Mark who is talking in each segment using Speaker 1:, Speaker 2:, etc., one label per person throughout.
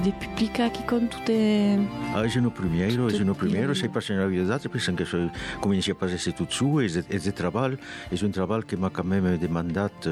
Speaker 1: de publicar qui compte tout est...
Speaker 2: És un primeiro, sei passionat de data, pensant que comenci a passar tot su, és de treball, és un treball que m'ha quand même demandat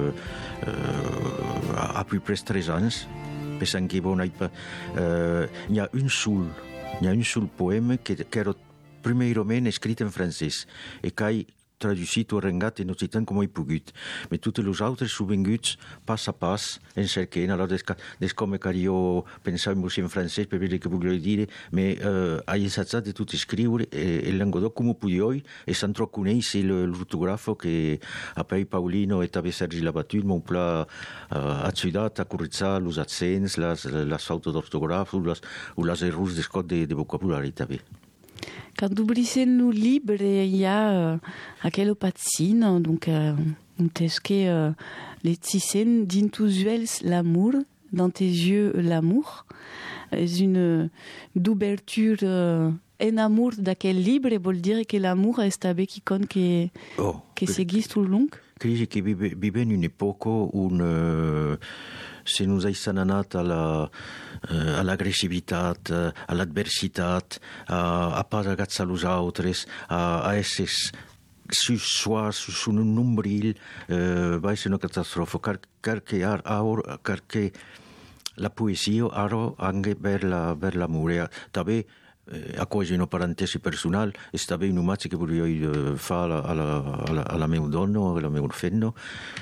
Speaker 2: a plus près 3 anys, pensant que bon, hi ha un sol poema que era primeirament escrit en francès, e que he traducit o arrengat en occitan com he pogut. Mais tots els altres són venguts pas a pas en cercant. Alors, des com que jo pensava en francès per veure què volia dir, mais he assajat de tot escriure el Languedoc com ho podia, e sans trop conèixer l'ortografo que après Paulino et també Sergi Labatut m'ont pla ajudat a corregir els accents, les faltes d'ortografo ou les errors d'escot de vocabulari també.
Speaker 1: Quand vous lisez nos livres, il y a aquelle patine, donc on tesque les tissens d'intusuels l'amour, dans tes yeux l'amour. C'est une d'ouverture en amour d'aquel livre, vol dire que l'amour est avec qui compte que seguit tout le long.
Speaker 2: Crisi que vivem in un'epoca se nous hem anat a l'agressivitat, a l'adversitat, a pas agafar los altres, a esser suars su un nombril, va ser una catastrofe, perquè la poesia ara anche per l'amore. També a cosa una parentesi personal, està bé un homatge que volia fer a la meva dona, a la meva fenna,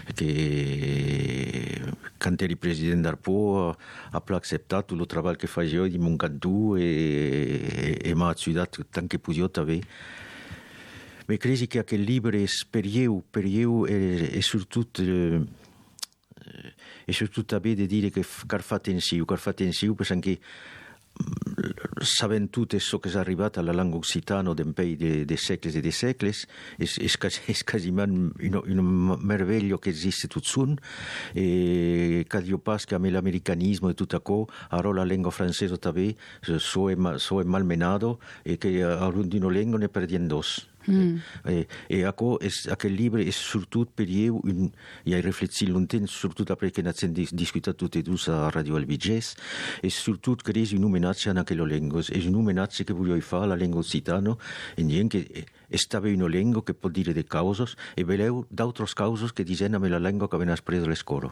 Speaker 2: que quan era president d'Arpó ha acceptat tot el treball que faig jo de mon cantó i m'ha ajudat tant que podia també. Me crec que aquest llibre és per io e sobretot també de dire que cal fer atenció, pensant que sabent tot això que s'ha arribat a la lengua occitana d'un país de segles i de segles, és quasiment una meravella que existe tot sun, e cada dia pas que amb l'americanisme i tot això, ara la lengua francesa també so malmenada e que d'una lengua ne perdien dos. E aquest llibre és sobretot per io, i he reflexit longtemps, sobretot après que n'hem discutat tots i dos a Radio Albigès, és sobretot que és un homenatge a aquella llengua, és un homenatge que volia fer a la llengua occitana, en dient que és també una llengua que pot dir de causes, e veleu d'altres causes que diuen amb la llengua que ven après de l'escola.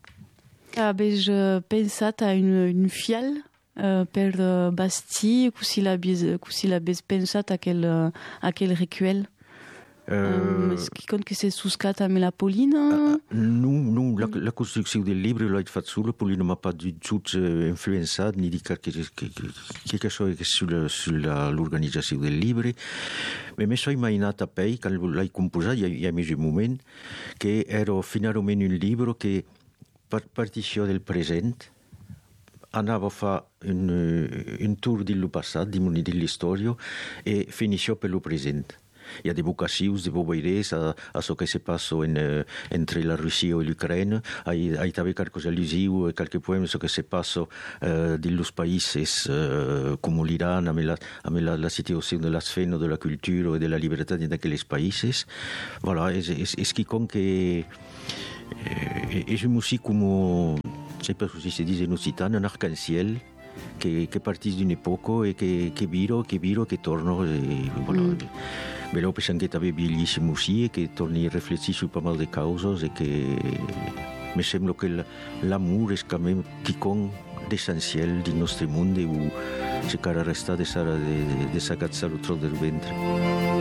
Speaker 1: Habéis pensat a une fial per Bastille, si l'habéis pensat a quel recuel? Est-ce qui compte que c'est souscat amb la Paulina?
Speaker 2: Non, la construcció del llibre l'he fet sola, Paulina m'ha pas du tout influençat, ni dit quelque chose sur l'organització del llibre, mais m'he imaginat a pell, quan l'he composat, hi ha més un moment, que era finalment un llibre que partició del present, anava a fer un tour del passat, de l'història, e finissò per el present. Hi ha evocacions de boberes a ce que se passa entre la Rússia i l'Ucraïna. Hi ha també qualques al·lusius, qualques poemes que se passa dels països com l'Iran, amb la situació de l'esfena, de la cultura i de la llibertat d'aquells països. Voilà, és quelqu'un que és un músic com... Je ne sais pas si se dit en occitan, un arc-en-ciel que partís d'une època et que vira, que torna. Voilà. Però pensant que també bellíssim aussi et que torni a reflexir sur pas mal de causes et que me sembla que l'amour és quand même quelqu'un d'essencial del nostre món, où se cal restar de s'agafar el tronc del ventre.